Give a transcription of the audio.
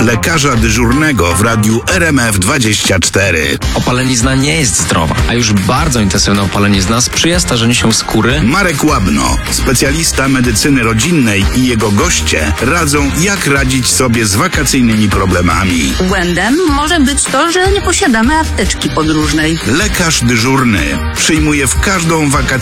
lekarza dyżurnego w radiu RMF24. Opalenizna nie jest zdrowa, a już bardzo intensywna opalenizna sprzyja starzeniu się skóry. Marek Łabno, specjalista medycyny rodzinnej, i jego goście radzą, jak radzić sobie z wakacyjnymi problemami. Błędem może być to, że nie posiadamy apteczki podróżnej. Lekarz dyżurny przyjmuje w każdą wakację